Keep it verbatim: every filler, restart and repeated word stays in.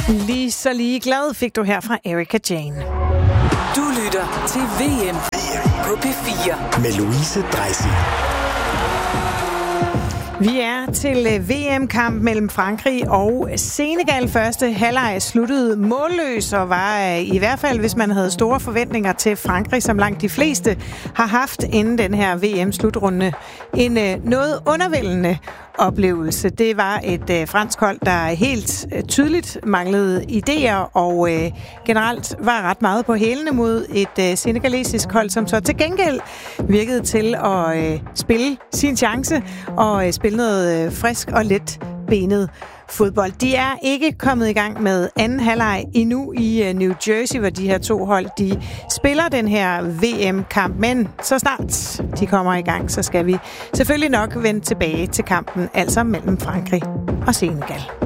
Lige så lige glad fik du her fra Erika Jane. Du lytter til V M på P fire med Louise Dreisig. Vi er til V M-kamp mellem Frankrig og Senegal. Første halvleg sluttede målløs og var i hvert fald, hvis man havde store forventninger til Frankrig, som langt de fleste har haft inden den her V M-slutrunde, en noget undervældende oplevelse. Det var et øh, fransk hold, der helt øh, tydeligt manglede idéer og øh, generelt var ret meget på hælene mod et øh, senegalesisk hold, som så til gengæld virkede til at øh, spille sin chance og øh, spille noget øh, frisk og let benet fodbold. De er ikke kommet i gang med anden halvleg endnu i New Jersey, hvor de her to hold de spiller den her V M-kamp. Men så snart de kommer i gang, så skal vi selvfølgelig nok vende tilbage til kampen, altså mellem Frankrig og Senegal.